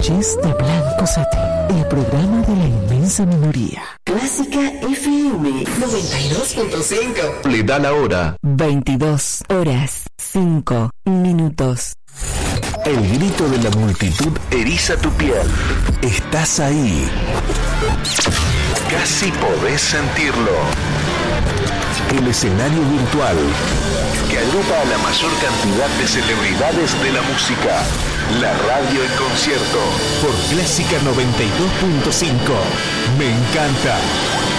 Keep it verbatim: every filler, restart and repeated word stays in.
Noches de Blanco Satín, el programa de la inmensa minoría. Clásica F M noventa y dos punto cinco. Le da la hora. veintidós horas, cinco minutos. El grito de la multitud eriza tu piel. Estás ahí. Casi podés sentirlo. El escenario virtual que agrupa a la mayor cantidad de celebridades de la música. La radio en concierto por Clásica noventa y dos punto cinco. Me encanta.